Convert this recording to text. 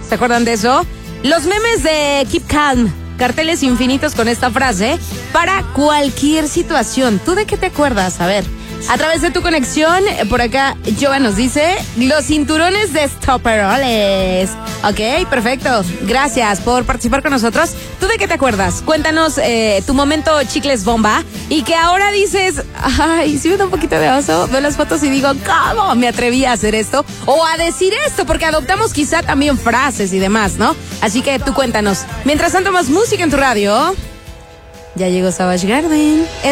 ¿Se acuerdan de eso? Los memes de Keep Calm, carteles infinitos con esta frase para cualquier situación. ¿Tú de qué te acuerdas? A ver, a través de tu conexión, por acá Joa nos dice los cinturones de stopperoles. Ok, perfecto. Gracias por participar con nosotros. ¿Tú de qué te acuerdas? Cuéntanos tu momento chicles bomba y que ahora dices, ay, sí me da un poquito de oso. Veo las fotos y digo, ¿cómo me atreví a hacer esto? O a decir esto, porque adoptamos quizá también frases y demás, ¿no? Así que tú cuéntanos. Mientras tanto, más música en tu radio. Ya llegó Savage Garden.